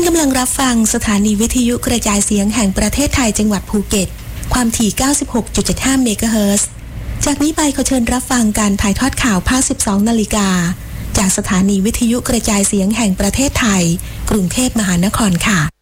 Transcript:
กำลังรับฟังสถานีวิทยุกระจายเสียงแห่งประเทศไทยจังหวัดภูเก็ตความถี่ 96.75 เมกะเฮิรตซ์จากนี้ไปขอเชิญรับฟังการถ่ายทอดข่าวภาค 12 นาฬิกาจากสถานีวิทยุกระจายเสียงแห่งประเทศไทยกรุงเทพมหานครค่ะ